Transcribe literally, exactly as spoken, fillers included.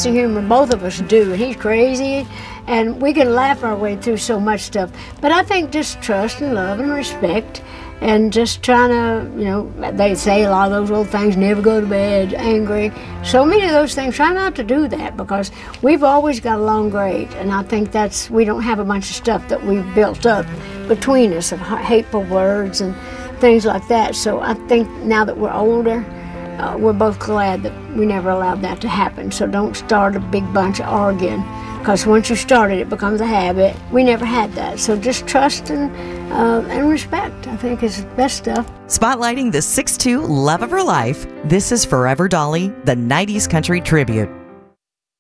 sense of humor. Both of us do. He's crazy, and we can laugh our way through so much stuff. But I think just trust and love and respect, and just trying to, you know, they say a lot of those old things, never go to bed angry. So many of those things, try not to do that, because we've always got along great, and I think that's, we don't have a bunch of stuff that we've built up between us of hateful words and things like that. So I think now that we're older, uh, we're both glad that we never allowed that to happen. So don't start a big bunch of arguing, because once you start it, it becomes a habit. We never had that. So just trust and, uh, and respect, I think, is the best stuff. Spotlighting the six two love of her life, this is Forever Dolly, the nineties Country Tribute.